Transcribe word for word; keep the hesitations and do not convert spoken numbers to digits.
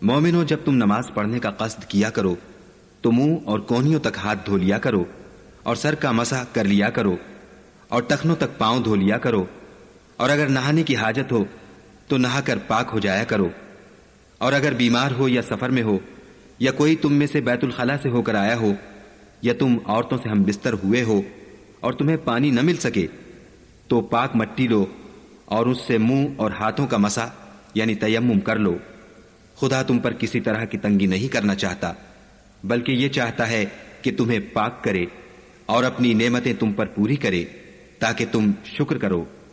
मोमिनो, जब तुम नमाज पढ़ने का कस्द किया करो तो मुंह और कोहनियों तक हाथ धो लिया करो और सर का मसा कर लिया करो और टखनों तक पांव धो लिया करो, और अगर नहाने की हाजत हो तो नहाकर पाक हो जाया करो, और अगर बीमार हो या सफर में हो या कोई तुम में से बैतुल खला से होकर आया हो या तुम औरतों से हम बिस्तर हुए हो और तुम्हें पानी न मिल सके तो पाक मट्टी लो और उससे मुंह और हाथों का मसा यानी तयम्मुम कर लो। खुदा तुम पर किसी तरह की तंगी नहीं करना चाहता, बल्कि ये चाहता है कि तुम्हें पाक करे और अपनी नेमतें तुम पर पूरी करे ताकि तुम शुक्र करो।